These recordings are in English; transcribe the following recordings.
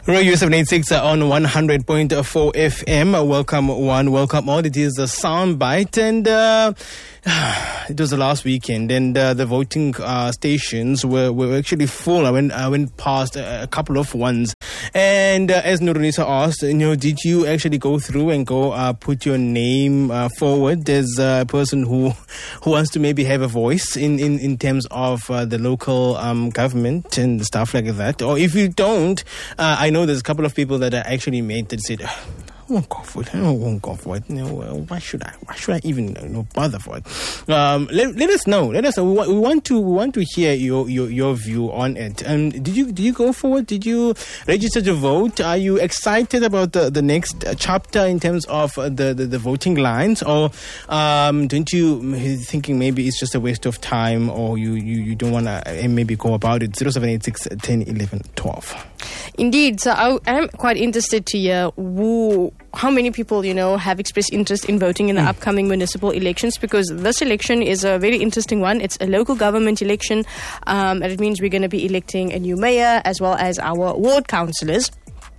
Radio 786 on 100.4 FM. Welcome one, welcome all. It is a soundbite, and it was the last weekend, and the voting stations were actually full. I went past a couple of ones, and as Nurunisa asked, did you actually go through and go put your name forward as a person who wants to maybe have a voice in terms of the local government and stuff like that? Or if you don't, I know there's a couple of people that I actually met that said, I won't go for it. Why should I even bother for it? Let us know. We want to hear your view on it. Did you go forward? Did you register to vote? Are you excited about the next chapter in terms of the voting lines, or don't you thinking maybe it's just a waste of time, or you don't want to maybe go about it? 0786 10 11 12. Indeed. So I am quite interested to hear how many people, have expressed interest in voting in the upcoming municipal elections, because this election is a very interesting one. It's a local government election, and it means we're going to be electing a new mayor as well as our ward councillors.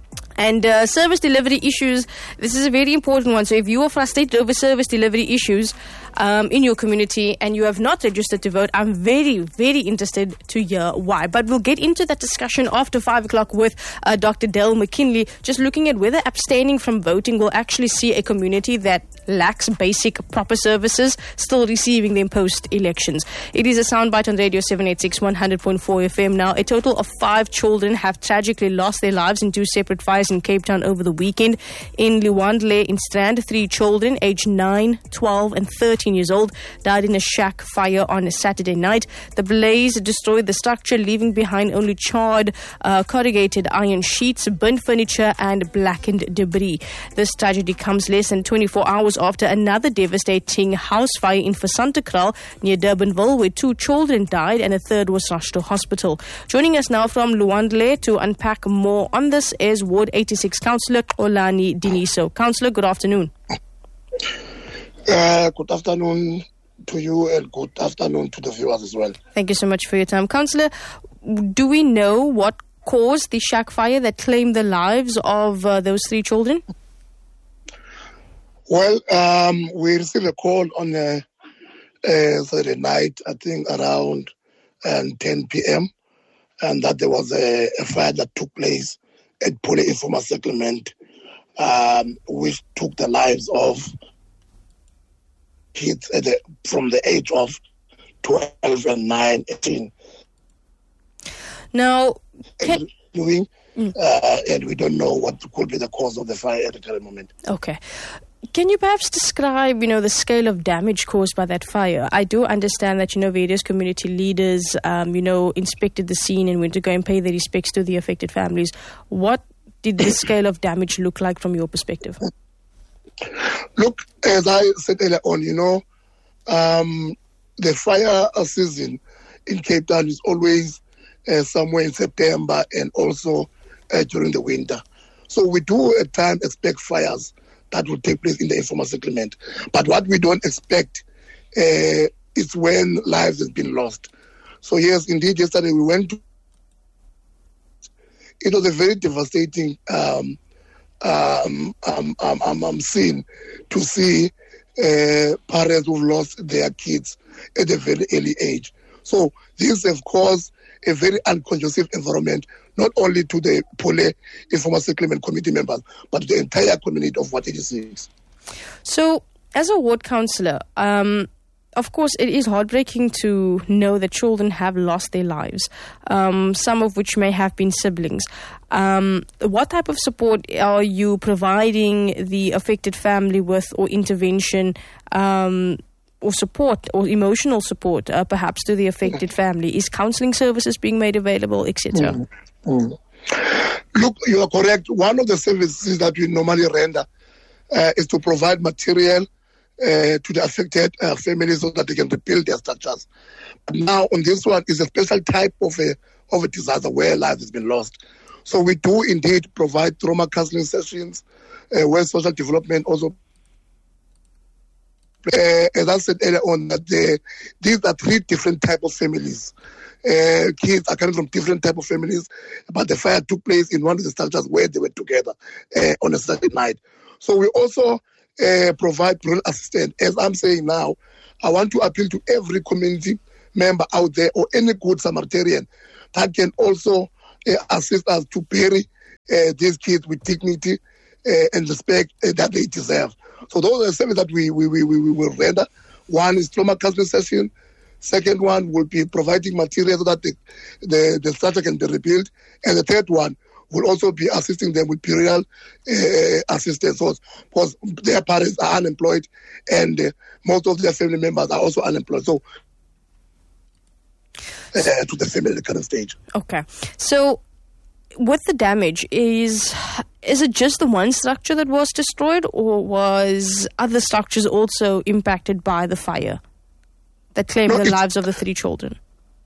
And service delivery issues, this is a very important one. So if you are frustrated over service delivery issues in your community and you have not registered to vote, I'm very, very interested to hear why. But we'll get into that discussion after 5 o'clock with Dr. Dale McKinley, just looking at whether abstaining from voting will actually see a community that lacks basic proper services still receiving them post-elections. It is a soundbite on Radio 786 100.4 FM now. A total of 5 children have tragically lost their lives in 2 separate fires in Cape Town over the weekend. In Lewandle in Strand, 3 children aged 9, 12 and 13 years old died in a shack fire on a Saturday night. The blaze destroyed the structure, leaving behind only charred corrugated iron sheets, burnt furniture and blackened debris. This tragedy comes less than 24 hours after another devastating house fire in Versantekral near Durbanville, where 2 children died and a third was rushed to hospital. Joining us now from Lewandle to unpack more on this is Ward 86 Councillor Xolani Diniso. Councillor, good afternoon. Good afternoon to you, and good afternoon to the viewers as well. Thank you so much for your time. Councillor, do we know what caused the shack fire that claimed the lives of those 3 children? Well, we received a call on Saturday night, I think around 10 p.m., and that there was a fire that took place at Pole Informal Settlement, which took the lives of kids from the age of 12 and 9, 18. Now, and we don't know what could be the cause of the fire at the current moment. Okay. Can you perhaps describe, the scale of damage caused by that fire? I do understand that, various community leaders, inspected the scene and went to go and pay their respects to the affected families. What did the scale of damage look like from your perspective? Look, as I said earlier on, the fire season in Cape Town is always somewhere in September and also during the winter. So we do at times expect fires that will take place in the informal settlement. But what we don't expect is when lives have been lost. So yes, indeed, yesterday we went to... It was a very devastating scene to see parents who've lost their kids at a very early age. So this has caused a very unconducive environment, not only to the Pole Informal Settlement Committee members, but to the entire community of Ward 86. So, as a ward councillor, of course, it is heartbreaking to know that children have lost their lives, some of which may have been siblings. What type of support are you providing the affected family with, or intervention, or support, or emotional support, perhaps to the affected family? Is counselling services being made available, etc.? Look, you are correct. One of the services that we normally render is to provide material to the affected families so that they can rebuild their structures. But now on this one is a special type of a disaster where life has been lost. So we do indeed provide trauma counseling sessions where social development also... as I said earlier on, that these are 3 different types of families. kids are coming from different type of families, but the fire took place in one of the structures where they were together on a Saturday night. So we also provide rural assistance. As I'm saying now, I want to appeal to every community member out there or any good Samaritan that can also assist us to bury these kids with dignity and respect that they deserve. So those are the services that we will render. One is trauma counseling session. Second one will be providing material so that the structure can be rebuilt. And the third one will also be assisting them with burial assistance, because their parents are unemployed and most of their family members are also unemployed. So to the family at the current stage. Okay. So with the damage, is it just the one structure that was destroyed, or was other structures also impacted by the fire that claimed the lives of the 3 children?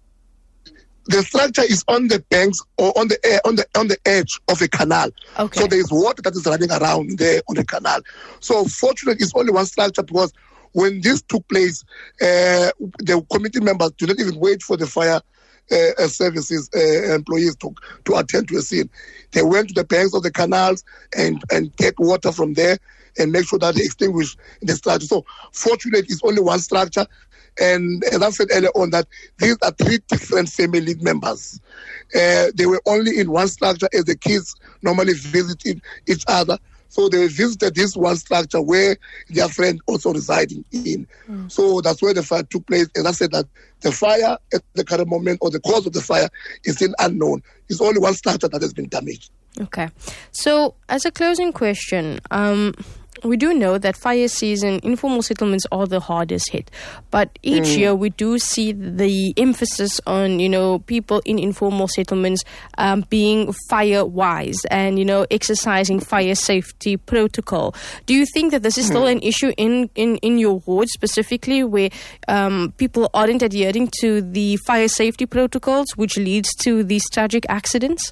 The structure is on the banks or on the edge of a canal. Okay. So there is water that is running around there on the canal. So fortunately, it's only one structure, because when this took place, the committee members did not even wait for the fire services employees to attend to a scene. They went to the banks of the canals and get water from there and make sure that they extinguish the structure. So fortunately, it's only one structure. And as I said earlier on, that these are 3 different family members. They were only in one structure as the kids normally visited each other. So they visited this one structure where their friend also residing in. So that's where the fire took place. And I said that the fire at the current moment, or the cause of the fire, is still unknown. It's only one structure that has been damaged. Okay. So as a closing question, we do know that fire season, informal settlements are the hardest hit. But each year we do see the emphasis on, people in informal settlements being fire-wise and, exercising fire safety protocol. Do you think that this is still an issue in your ward specifically, where people aren't adhering to the fire safety protocols, which leads to these tragic accidents?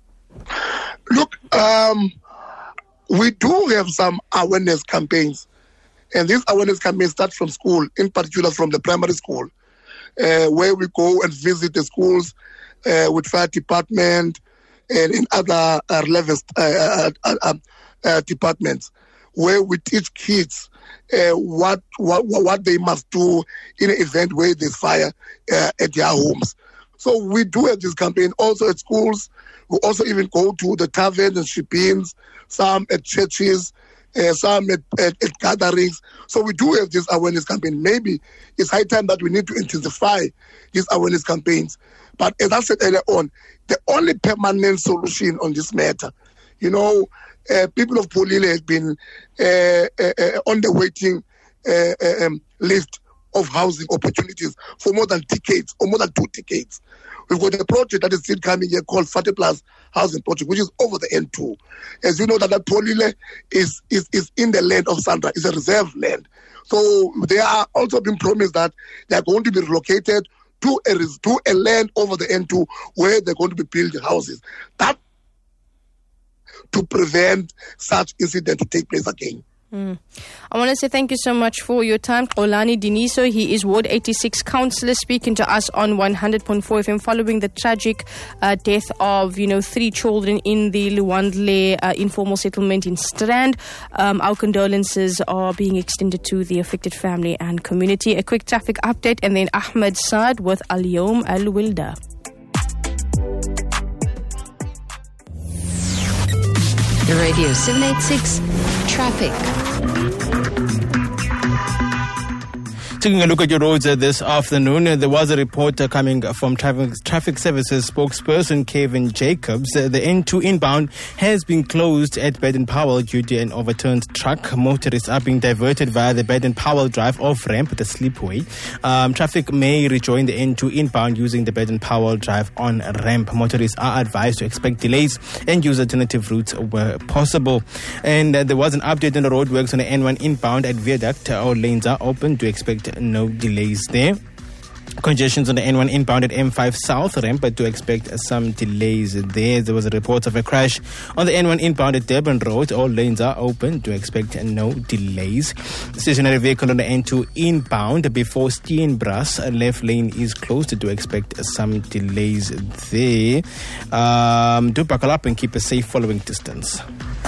Look, we do have some awareness campaigns, and these awareness campaigns start from school, in particular from the primary school, where we go and visit the schools with fire department and in other levels departments, where we teach kids what they must do in an event where there's fire at their homes. So we do have this campaign also at schools. We also even go to the taverns and ship-ins, some at churches, some at gatherings. So we do have this awareness campaign. Maybe it's high time that we need to intensify these awareness campaigns. But as I said earlier on, the only permanent solution on this matter, people of Polile have been on the waiting list of housing opportunities for more than decades, or more than 2 decades. We've got a project that is still coming here called Fate Plus Housing Project, which is over the N2. As you know, that Polile is in the land of Sandra. It's a reserve land. So they are also been promised that they are going to be relocated to a land over the N2 where they're going to be building houses. That to prevent such incident to take place again. I want to say thank you so much for your time. Xolani Diniso, he is Ward 86 councillor, speaking to us on 100.4 FM following the tragic death of 3 children in the Luandle informal settlement in Strand. Our condolences are being extended to the affected family and community. A quick traffic update, and then Ahmed Saad with Al Yom Al Wilda. Radio 786 Traffic. Taking a look at your roads this afternoon, there was a report coming from Traffic Services spokesperson Kevin Jacobs. The N2 inbound has been closed at Baden-Powell due to an overturned truck. Motorists are being diverted via the Baden-Powell Drive off-ramp, the slipway. Traffic may rejoin the N2 inbound using the Baden-Powell Drive on-ramp. Motorists are advised to expect delays and use alternative routes where possible. And there was an update on the roadworks on the N1 inbound at Viaduct. All lanes are open to expect no delays there. Congestions on the N1 inbound at M5 South ramp, but to expect some delays there. There was a report of a crash on the N1 inbound at Durban Road. All lanes are open, to expect no delays. Stationary vehicle on the N2 inbound before Steenbras, left lane is closed, to expect some delays there. Do buckle up and keep a safe following distance.